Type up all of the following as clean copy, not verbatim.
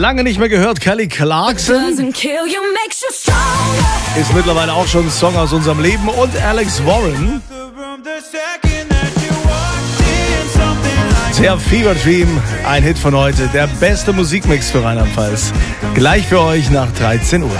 Lange nicht mehr gehört. Kelly Clarkson ist mittlerweile auch schon ein Song aus unserem Leben. Und Alex Warren. Der Fever Dream, ein Hit von heute. Der beste Musikmix für Rheinland-Pfalz. Gleich für euch nach 13 Uhr.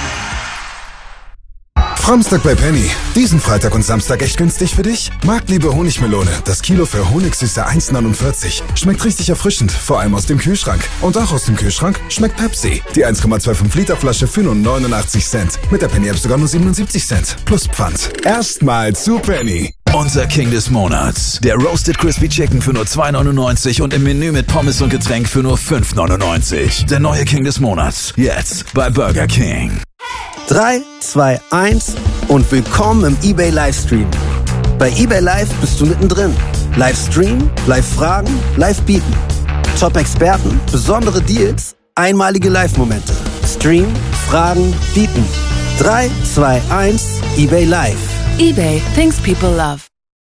Framstag bei Penny. Diesen Freitag und Samstag echt günstig für dich? Marktliebe Honigmelone. Das Kilo für Honigsüße 1,49. Schmeckt richtig erfrischend, vor allem aus dem Kühlschrank. Und auch aus dem Kühlschrank schmeckt Pepsi. Die 1,25 Liter Flasche für nur 89 Cent. Mit der Penny App sogar nur 77 Cent. Plus Pfand. Erstmal zu Penny. Unser King des Monats. Der Roasted Crispy Chicken für nur 2,99 und im Menü mit Pommes und Getränk für nur 5,99. Der neue King des Monats. Jetzt bei Burger King. 3, 2, 1 und willkommen im eBay Livestream. Bei eBay Live bist du mittendrin. Livestream, Live-Fragen, Live-Bieten. Top-Experten, besondere Deals, einmalige Live-Momente. Stream, Fragen, Bieten. 3, 2, 1, eBay Live. eBay, things people love.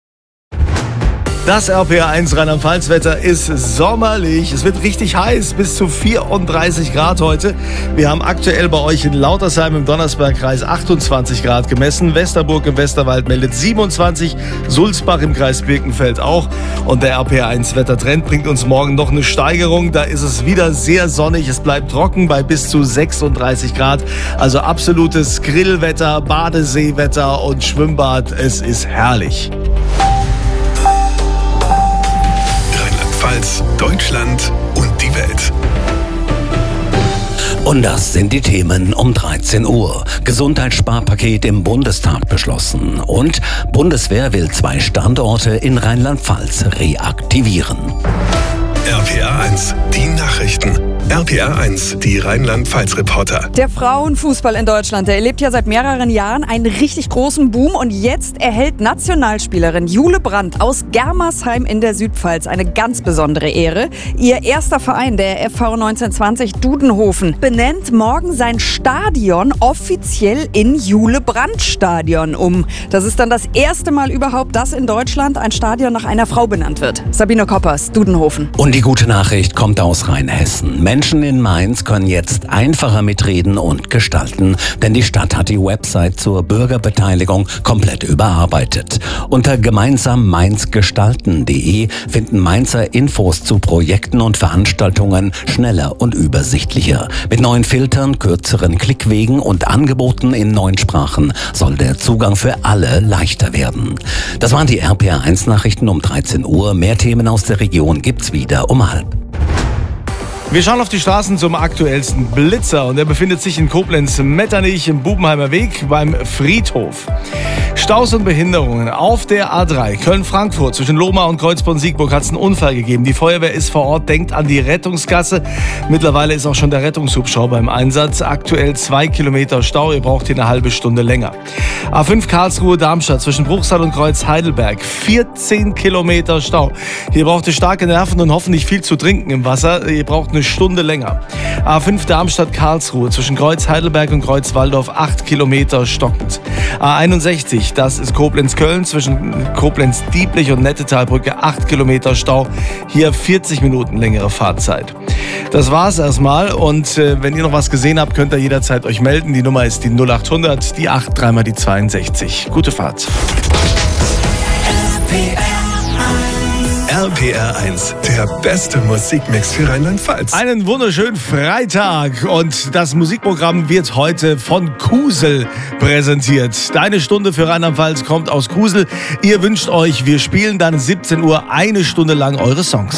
Das RPR1 Rheinland-Pfalz-Wetter ist sommerlich. Es wird richtig heiß, bis zu 34 Grad heute. Wir haben aktuell bei euch in Lautersheim im Donnersbergkreis 28 Grad gemessen. Westerburg im Westerwald meldet 27, Sulzbach im Kreis Birkenfeld auch. Und der RPR1-Wettertrend bringt uns morgen noch eine Steigerung. Da ist es wieder sehr sonnig. Es bleibt trocken bei bis zu 36 Grad. Also absolutes Grillwetter, Badeseewetter und Schwimmbad. Es ist herrlich. Deutschland und die Welt. Und das sind die Themen um 13 Uhr. Gesundheitssparpaket im Bundestag beschlossen. Und Bundeswehr will 2 Standorte in Rheinland-Pfalz reaktivieren. RPR1, die Nachrichten. RPR1, die Rheinland-Pfalz-Reporter. Der Frauenfußball in Deutschland, der erlebt ja seit mehreren Jahren einen richtig großen Boom. Und jetzt erhält Nationalspielerin Jule Brandt aus Germersheim in der Südpfalz eine ganz besondere Ehre. Ihr erster Verein, der FV 1920 Dudenhofen, benennt morgen sein Stadion offiziell in Jule-Brandt-Stadion um. Das ist dann das erste Mal überhaupt, dass in Deutschland ein Stadion nach einer Frau benannt wird. Sabine Koppers, Dudenhofen. Und die gute Nachricht kommt aus Rheinhessen. Menschen in Mainz können jetzt einfacher mitreden und gestalten, denn die Stadt hat die Website zur Bürgerbeteiligung komplett überarbeitet. Unter gemeinsam-mainz-gestalten.de finden Mainzer Infos zu Projekten und Veranstaltungen schneller und übersichtlicher. Mit neuen Filtern, kürzeren Klickwegen und Angeboten in 9 Sprachen soll der Zugang für alle leichter werden. Das waren die RPR1-Nachrichten um 13 Uhr. Mehr Themen aus der Region gibt's wieder um 12:30. Wir schauen auf die Straßen zum aktuellsten Blitzer und der befindet sich in Koblenz-Metternich im Bubenheimer Weg beim Friedhof. Staus und Behinderungen auf der A3 Köln-Frankfurt zwischen Lohmar und Kreuzborn-Siegburg hat es einen Unfall gegeben. Die Feuerwehr ist vor Ort, denkt an die Rettungsgasse. Mittlerweile ist auch schon der Rettungshubschrauber im Einsatz. Aktuell 2 Kilometer Stau, ihr braucht hier eine halbe Stunde länger. A5 Karlsruhe-Darmstadt zwischen Bruchsal und Kreuz-Heidelberg 14 Kilometer Stau. Hier braucht ihr starke Nerven und hoffentlich viel zu trinken im Wasser. Ihr braucht eine Stunde länger. A5 Darmstadt-Karlsruhe zwischen Kreuz-Heidelberg und Kreuz-Walldorf 8 Kilometer stockend. A61, das ist Koblenz-Köln zwischen Koblenz-Dieblich und Nettetalbrücke 8 Kilometer Stau. Hier 40 Minuten längere Fahrzeit. Das war's erstmal und wenn ihr noch was gesehen habt, könnt ihr jederzeit euch melden. Die Nummer ist die 0800, die 8, dreimal die 62. Gute Fahrt. RPR1, der beste Musikmix für Rheinland-Pfalz. Einen wunderschönen Freitag und das Musikprogramm wird heute von Kusel präsentiert. Deine Stunde für Rheinland-Pfalz kommt aus Kusel. Ihr wünscht euch, wir spielen dann 17 Uhr 1 Stunde lang eure Songs.